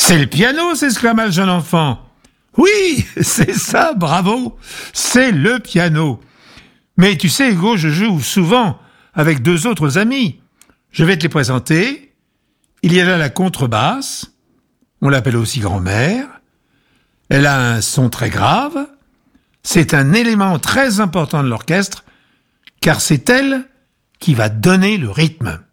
C'est le piano, s'exclama le jeune enfant. Oui, c'est ça, bravo, c'est le piano. Mais tu sais, Hugo, je joue souvent avec 2 autres amis. Je vais te les présenter. Il y a là la contrebasse, on l'appelle aussi grand-mère. Elle a un son très grave. C'est un élément très important de l'orchestre, car c'est elle qui va donner le rythme.